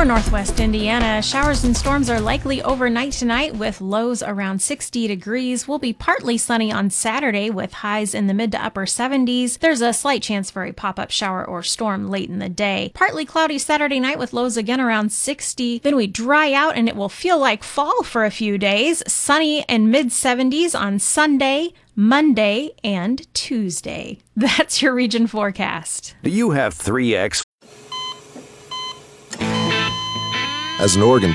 For Northwest Indiana, showers and storms are likely overnight tonight with lows around 60 degrees. Will be partly sunny on Saturday with highs in the mid to upper 70s. There's a slight chance for a pop-up shower or storm late in the day. Partly cloudy Saturday night with lows again around 60. Then we dry out and it will feel like fall for a few days. Sunny and mid 70s on Sunday, Monday, and Tuesday. That's your region forecast. Do you have 3X? As an organ